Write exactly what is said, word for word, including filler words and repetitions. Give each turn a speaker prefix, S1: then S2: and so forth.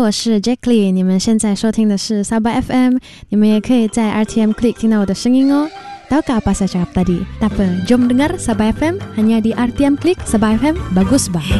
S1: 我是 Jacqueline， 你们现在收听的是 Sabah F M， 你们也可以在 R T M Click 听到我的声音哦。Tahukah apa saya cakap tadi? Tak apa, jom dengar Sabah F M hanya di R T M Click. Sabah F M bagus bah.